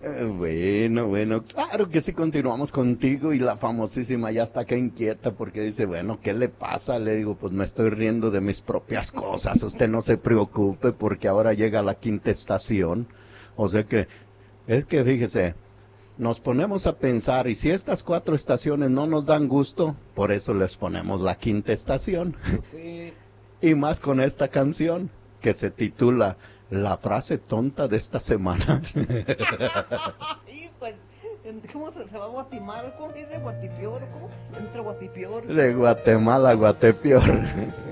Bueno, claro que sí, continuamos contigo y la famosísima ya está acá inquieta porque dice, bueno, ¿qué le pasa? Le digo, pues me estoy riendo de mis propias cosas, usted no se preocupe porque ahora llega la quinta estación, o sea que, es que fíjese, nos ponemos a pensar y si estas cuatro estaciones no nos dan gusto, por eso les ponemos la quinta estación. Sí. Y más con esta canción que se titula La frase tonta de esta semana. Y pues, ¿cómo se va a Guatemala? ¿Cómo dice Guatipior? ¿Cómo? Entre Guatipior. De Guatemala a Guatepeor.